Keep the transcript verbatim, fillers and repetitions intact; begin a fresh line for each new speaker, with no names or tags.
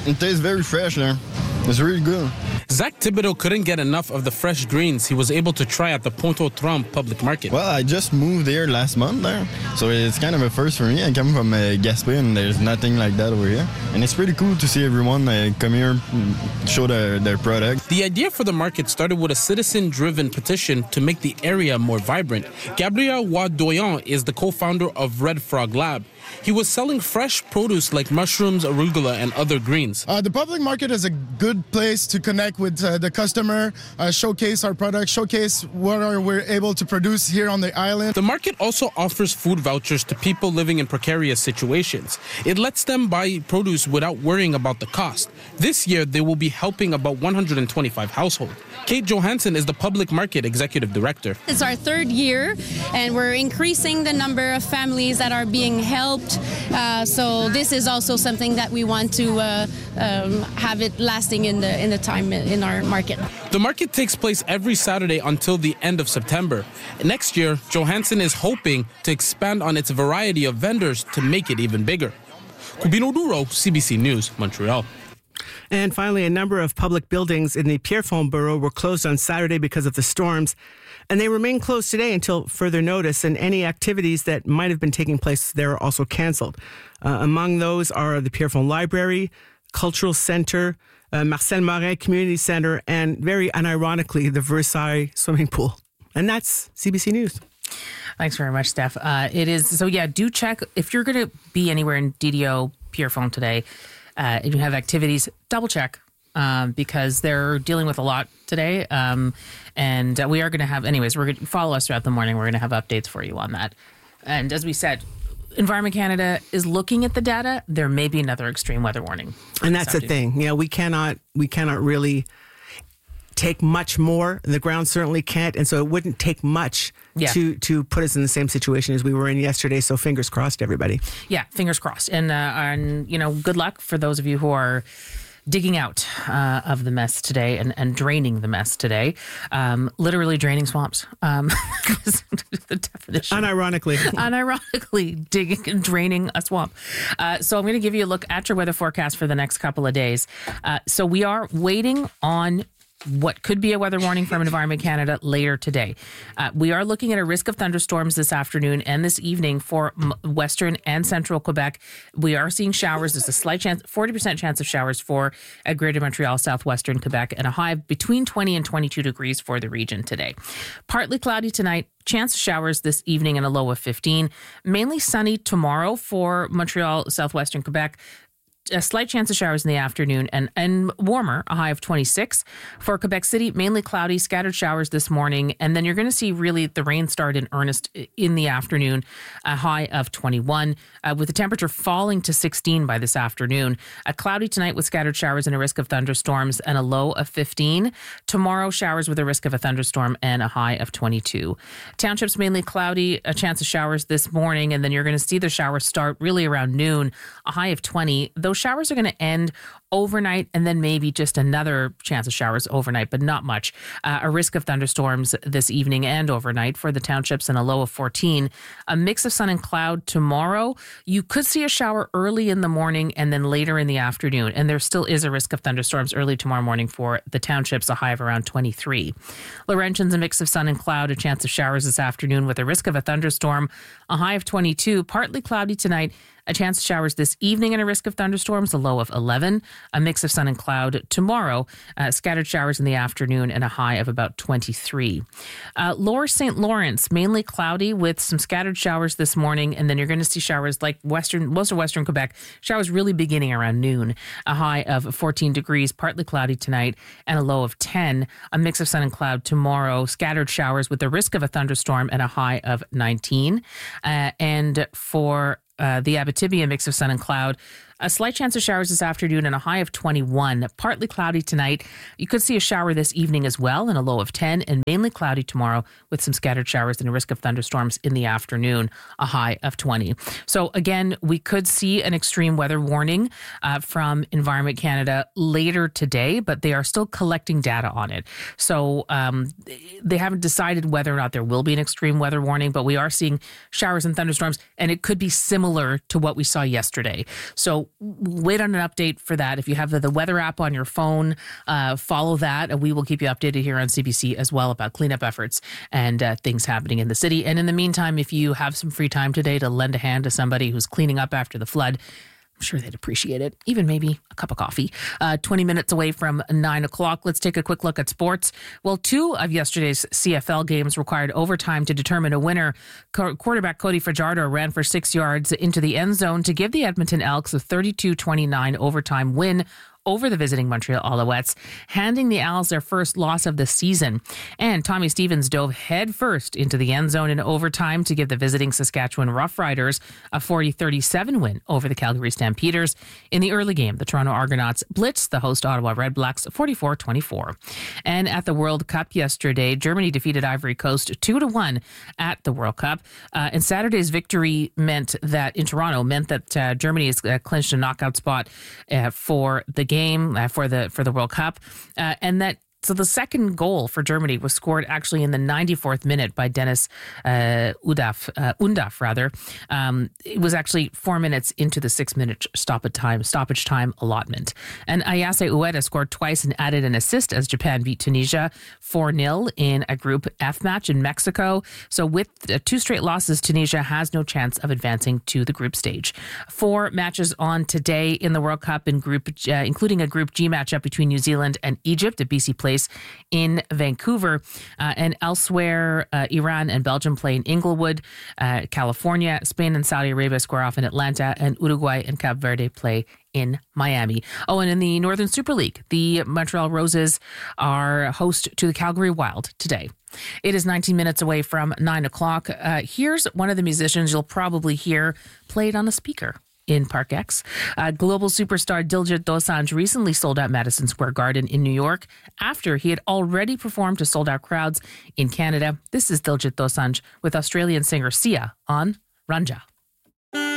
It tastes very fresh there. It's really good.
Zach Thibodeau couldn't get enough of the fresh greens he was able to try at the Pointe-aux-Trembles public market.
Well, I just moved there last month there, so it's kind of a first for me. I come from uh, Gaspé, and there's nothing like that over here. And it's pretty cool to see everyone uh, come here, show their, their product.
The idea for the market started with a citizen-driven petition to make the area more vibrant. Gabriel Wadoyan is the co-founder of Red Frog Lab. He was selling fresh produce like mushrooms, arugula, and other greens.
Uh, the public market is a good place to connect with uh, the customer, uh, showcase our products, showcase what are we're able to produce here on the island.
The market also offers food vouchers to people living in precarious situations. It lets them buy produce without worrying about the cost. This year, they will be helping about one hundred twenty-five households. Kate Johansson is the public market executive director.
It's our third year, and we're increasing the number of families that are being helped. Uh, so this is also something that we want to uh, um, have it lasting in the in the time in our market.
The market takes place every Saturday until the end of September. Next year, Johansson is hoping to expand on its variety of vendors to make it even bigger. Cubino Duro, C B C News, Montreal.
And finally, a number of public buildings in the Pierrefonds borough were closed on Saturday because of the storms, and they remain closed today until further notice, and any activities that might have been taking place there are also canceled. Uh, among those are the Pierrefonds Library, Cultural Center, uh, Marcel Morin Community Center, and very unironically, the Versailles swimming pool. And that's C B C News.
Thanks very much, Steph. Uh, it is, so yeah, do check if you're going to be anywhere in D D O Pierrefonds today. Uh, if you have activities, double check um, because they're dealing with a lot today. Um, and uh, we are going to have, anyways, we're going to follow us throughout the morning. We're going to have updates for you on that. And as we said, Environment Canada is looking at the data. There may be another extreme weather warning.
And that's the thing. You know, we cannot, we cannot really take much more. The ground certainly can't. And so it wouldn't take much yeah. to, to put us in the same situation as we were in yesterday. So fingers crossed, everybody.
Yeah, fingers crossed. And, uh, and you know, good luck for those of you who are digging out uh, of the mess today and, and draining the mess today. Um, literally draining swamps. Um, the definition.
Unironically.
Unironically digging and draining a swamp. Uh, so I'm going to give you a look at your weather forecast for the next couple of days. Uh, so we are waiting on what could be a weather warning from Environment Canada later today. Uh, we are looking at a risk of thunderstorms this afternoon and this evening for m- western and central Quebec. We are seeing showers. There's a slight chance, forty percent chance of showers for uh, Greater Montreal, southwestern Quebec, and a high of between twenty and twenty-two degrees for the region today. Partly cloudy tonight. Chance of showers this evening and a low of fifteen. Mainly sunny tomorrow for Montreal, southwestern Quebec. A slight chance of showers in the afternoon and, and warmer, a high of twenty-six. For Quebec City, mainly cloudy, scattered showers this morning. And then you're going to see really the rain start in earnest in the afternoon, a high of twenty-one, uh, with the temperature falling to sixteen by this afternoon. A cloudy tonight with scattered showers and a risk of thunderstorms and a low of fifteen. Tomorrow, showers with a risk of a thunderstorm and a high of twenty-two. Townships mainly cloudy, a chance of showers this morning. And then you're going to see the showers start really around noon, a high of twenty. Those showers are going to end overnight and then maybe just another chance of showers overnight, but not much. Uh, a risk of thunderstorms this evening and overnight for the townships and a low of fourteen. A mix of sun and cloud tomorrow. You could see a shower early in the morning and then later in the afternoon. And there still is a risk of thunderstorms early tomorrow morning for the townships, a high of around twenty-three. Laurentians, a mix of sun and cloud, a chance of showers this afternoon with a risk of a thunderstorm, a high of twenty-two. Partly cloudy tonight. A chance of showers this evening and a risk of thunderstorms, a low of eleven. A mix of sun and cloud tomorrow. Uh, scattered showers in the afternoon and a high of about twenty-three. Uh, Lower Saint Lawrence, mainly cloudy with some scattered showers this morning. And then you're going to see showers like western, most of western Quebec. Showers really beginning around noon. A high of fourteen degrees, partly cloudy tonight and a low of ten. A mix of sun and cloud tomorrow. Scattered showers with the risk of a thunderstorm and a high of nineteen. Uh, and for Uh, the Abitibi, a mix of sun and cloud. A slight chance of showers this afternoon and a high of twenty-one. Partly cloudy tonight. You could see a shower this evening as well and a low of ten, and mainly cloudy tomorrow with some scattered showers and a risk of thunderstorms in the afternoon, a high of twenty. So again, we could see an extreme weather warning uh, from Environment Canada later today, but they are still collecting data on it. So um, they haven't decided whether or not there will be an extreme weather warning, but we are seeing showers and thunderstorms, and it could be similar to what we saw yesterday. So wait on an update for that. If you have the, the weather app on your phone, uh, follow that, and we will keep you updated here on C B C as well about cleanup efforts and uh, things happening in the city. And in the meantime, if you have some free time today to lend a hand to somebody who's cleaning up after the flood, I'm sure they'd appreciate it. Even maybe a cup of coffee. Uh, twenty minutes away from nine o'clock. Let's take a quick look at sports. Well, two of yesterday's C F L games required overtime to determine a winner. Qu- quarterback Cody Fajardo ran for six yards into the end zone to give the Edmonton Elks a thirty-two twenty-nine overtime win over the visiting Montreal Alouettes, handing the Owls their first loss of the season. And Tommy Stevens dove headfirst into the end zone in overtime to give the visiting Saskatchewan Roughriders a forty thirty-seven win over the Calgary Stampeders. In the early game, the Toronto Argonauts blitzed the host Ottawa Redblacks forty-four twenty-four. And at the World Cup yesterday, Germany defeated Ivory Coast two to one at the World Cup. Uh, and Saturday's victory meant that, in Toronto, meant that uh, Germany has uh, clinched a knockout spot uh, for the game. Uh, for the for the World Cup, uh, and that so the second goal for Germany was scored actually in the ninety-fourth minute by Dennis uh, Udaf, uh, Undaf rather. Um, it was actually four minutes into the six-minute stoppage time stoppage time allotment. And Ayase Ueda scored twice and added an assist as Japan beat Tunisia four nil in a Group F match in Mexico. So with uh, two straight losses, Tunisia has no chance of advancing to the group stage. Four matches on today in the World Cup, in group, uh, including a Group G matchup between New Zealand and Egypt at B C Place in Vancouver. Uh, and elsewhere, uh, Iran and Belgium play in Inglewood, uh, California. Spain and Saudi Arabia square off in Atlanta, and Uruguay and Cape Verde play in Miami. Oh, and in the Northern Super League, the Montreal Roses are host to the Calgary Wild today. It is nineteen minutes away from nine o'clock. Uh, here's one of the musicians you'll probably hear played on a speaker in Park X. Uh, global superstar Diljit Dosanjh recently sold out Madison Square Garden in New York after he had already performed to sold-out crowds in Canada. This is Diljit Dosanjh with Australian singer Sia on Ranja.